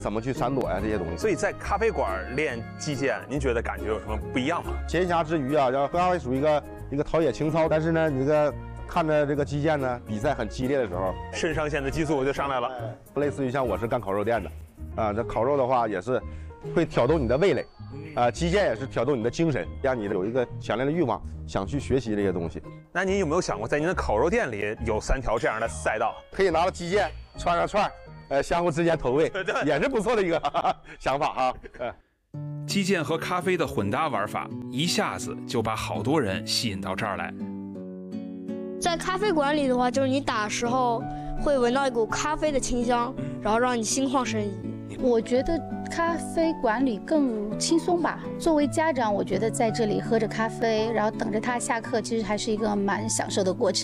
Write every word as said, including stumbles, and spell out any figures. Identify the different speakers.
Speaker 1: 怎么去闪躲呀、这些东西。
Speaker 2: 所以在咖啡馆练击剑，您觉得感觉有什么不一样吗？
Speaker 1: 闲暇之余啊，要喝咖啡属于一个一个陶冶情操，但是呢，你这个看着这个击剑呢，比赛很激烈的时候，
Speaker 2: 肾上腺的激素就上来了。
Speaker 1: 不类似于像我是干烤肉店的，啊，这烤肉的话也是会挑动你的味蕾，啊，击剑也是挑动你的精神，让你有一个强烈的欲望，想去学习这些东西。
Speaker 2: 那您有没有想过，在您的烤肉店里有三条这样的赛道？
Speaker 1: 可以拿着击剑串上串，呃，相互之间投喂，也是不错的一个哈哈想法啊。呃
Speaker 3: 击剑和咖啡的混搭玩法，一下子就把好多人吸引到这儿来。
Speaker 4: 在咖啡馆里的话，就是你打的时候会闻到一股咖啡的清香，然后让你心旷神怡。
Speaker 5: 我觉得咖啡馆里更轻松吧。作为家长，我觉得在这里喝着咖啡，然后等着他下课，其实还是一个蛮享受的过程。